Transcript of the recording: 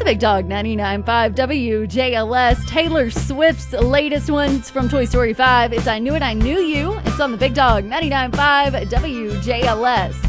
the Big Dog 99.5 WJLS. Taylor Swift's latest one's from Toy Story 5. It's I Knew It, I Knew You. It's on the Big Dog 99.5 WJLS.